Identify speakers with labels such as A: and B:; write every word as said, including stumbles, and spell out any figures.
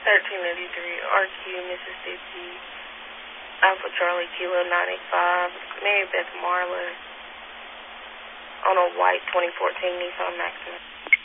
A: thirteen eighty-three R Q, Mississippi. Alpha Charlie Kilo ninety-five. Mary Beth Marla on a white twenty fourteen Nissan Maxima.